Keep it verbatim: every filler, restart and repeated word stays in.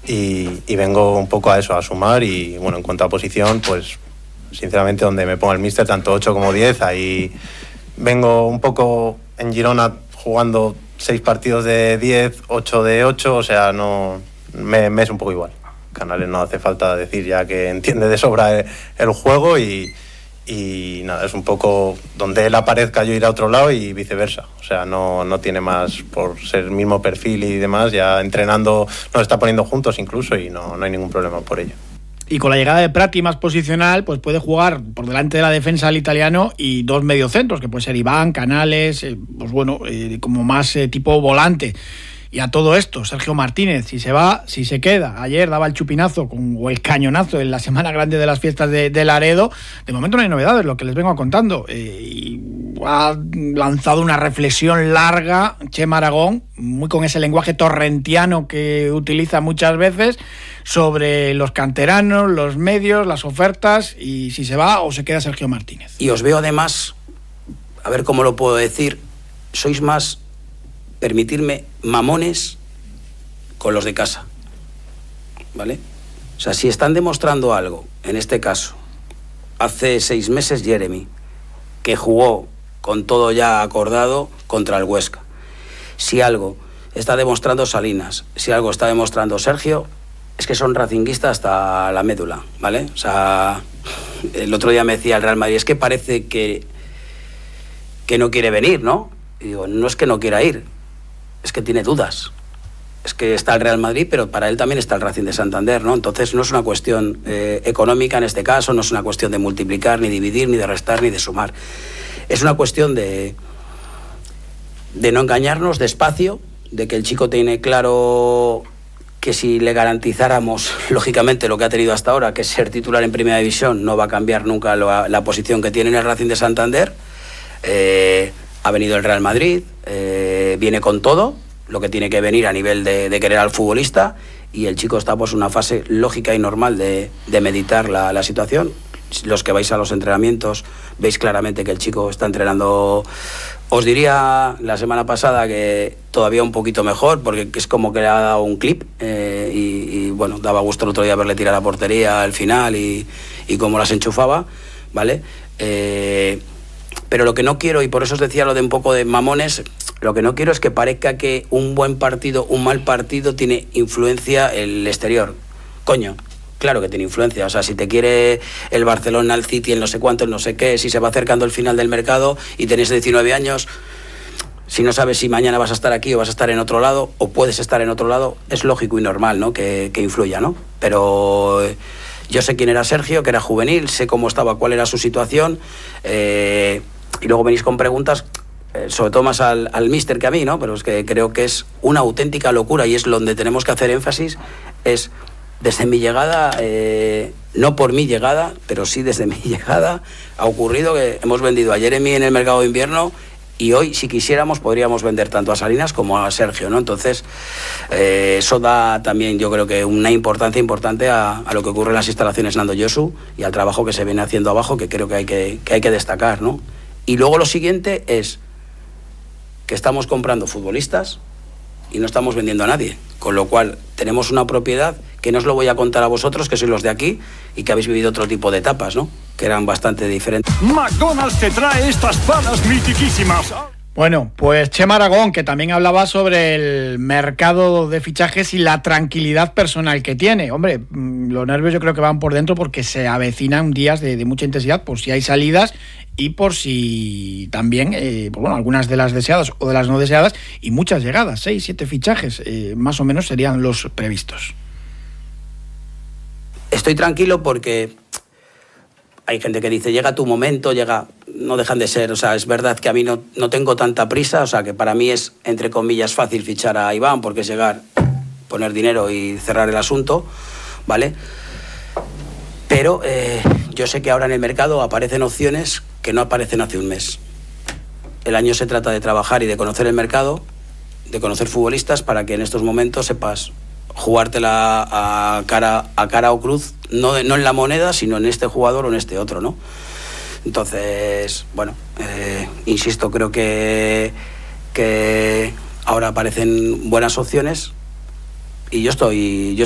y, y vengo un poco a eso, a sumar. Y bueno, en cuanto a posición, pues sinceramente donde me ponga el míster, tanto ocho como diez, ahí vengo un poco en Girona jugando seis partidos de diez, ocho de ocho, o sea, no me, me es un poco igual. Canales no hace falta decir ya que entiende de sobra el, el juego y, y nada, es un poco donde él aparezca yo ir a otro lado y viceversa. O sea, no, no tiene más, por ser el mismo perfil y demás, ya entrenando nos está poniendo juntos incluso y no, no hay ningún problema por ello. Y con la llegada de Prati más posicional, pues puede jugar por delante de la defensa el italiano y dos mediocentros, que puede ser Iván, Canales, eh, pues bueno, eh, como más eh, tipo volante. Y a todo esto, Sergio Martínez, si se va, si se queda. Ayer daba el chupinazo con, o el cañonazo en la semana grande de las fiestas de, de Laredo. De momento no hay novedades, lo que les vengo contando. Eh, y ha lanzado una reflexión larga, Chema Aragón, muy con ese lenguaje torrentiano que utiliza muchas veces, sobre los canteranos, los medios, las ofertas, y si se va o se queda Sergio Martínez. Y os veo además, a ver cómo lo puedo decir, sois más, permitirme, mamones con los de casa, ¿vale? O sea, si están demostrando algo, en este caso, hace seis meses Jeremy, que jugó con todo ya acordado contra el Huesca. Si algo está demostrando Salinas, si algo está demostrando Sergio, es que son racinguistas hasta la médula, ¿vale? O sea, el otro día me decía el Real Madrid, es que parece que, que no quiere venir, ¿no? Y digo, no es que no quiera ir, es que tiene dudas. Es que está el Real Madrid, pero para él también está el Racing de Santander, ¿no? Entonces no es una cuestión eh, económica en este caso, no es una cuestión de multiplicar, ni dividir, ni de restar, ni de sumar. Es una cuestión de, de no engañarnos, de espacio, de que el chico tiene claro que si le garantizáramos, lógicamente, lo que ha tenido hasta ahora, que es ser titular en Primera División, no va a cambiar nunca la, la posición que tiene en el Racing de Santander. Eh, ha venido el Real Madrid, eh, viene con todo lo que tiene que venir a nivel de, de querer al futbolista, y el chico está pues en una fase lógica y normal de, de meditar la, la situación. Los que vais a los entrenamientos veis claramente que el chico está entrenando, os diría la semana pasada que todavía un poquito mejor, porque es como que le ha dado un clip, eh, y, y bueno, daba gusto el otro día verle tirar a la portería al final y, y cómo las enchufaba, ¿vale? Eh, pero lo que no quiero, y por eso os decía lo de un poco de mamones, lo que no quiero es que parezca que un buen partido, un mal partido tiene influencia el exterior. Coño, claro que tiene influencia. O sea, si te quiere el Barcelona, el City, el no sé cuánto, el no sé qué, si se va acercando el final del mercado y tenés diecinueve años, si no sabes si mañana vas a estar aquí o vas a estar en otro lado, o puedes estar en otro lado, es lógico y normal, ¿no? Que, que influya, ¿no? Pero eh, yo sé quién era Sergio, que era juvenil, sé cómo estaba, cuál era su situación, eh, y luego venís con preguntas, eh, sobre todo más al, al míster que a mí, ¿no? Pero es que creo que es una auténtica locura, y es donde tenemos que hacer énfasis, es desde mi llegada, eh, no por mi llegada, pero sí desde mi llegada, ha ocurrido que hemos vendido a Jeremy en el mercado de invierno, y hoy, si quisiéramos, podríamos vender tanto a Salinas como a Sergio, ¿no? Entonces, eh, eso da también, yo creo que una importancia importante a, a lo que ocurre en las instalaciones Nando Josu y al trabajo que se viene haciendo abajo, que creo que hay que, que hay que destacar, ¿no? Y luego lo siguiente es que estamos comprando futbolistas y no estamos vendiendo a nadie, con lo cual tenemos una propiedad que no os lo voy a contar a vosotros, que sois los de aquí y que habéis vivido otro tipo de etapas, ¿no? Que eran bastante diferentes. McDonald's te trae estas palas mitiquísimas. Bueno, pues Chema Aragón, que también hablaba sobre el mercado de fichajes y la tranquilidad personal que tiene. Hombre, los nervios yo creo que van por dentro porque se avecinan días de, de mucha intensidad, por si hay salidas y por si también, eh, pues bueno, algunas de las deseadas o de las no deseadas, y muchas llegadas, seis, siete fichajes, eh, más o menos serían los previstos. Estoy tranquilo porque hay gente que dice, llega tu momento, llega, no dejan de ser, o sea, es verdad que a mí no, no tengo tanta prisa, o sea, que para mí es, entre comillas, fácil fichar a Iván, porque es llegar, poner dinero y cerrar el asunto, ¿vale? Pero eh, yo sé que ahora en el mercado aparecen opciones que no aparecen hace un mes. El año se trata de trabajar y de conocer el mercado, de conocer futbolistas, para que en estos momentos sepas jugártela a cara, a cara o cruz, no, no en la moneda, sino en este jugador o en este otro, ¿no? Entonces, bueno, eh, insisto, creo que, que ahora aparecen buenas opciones y yo estoy... Yo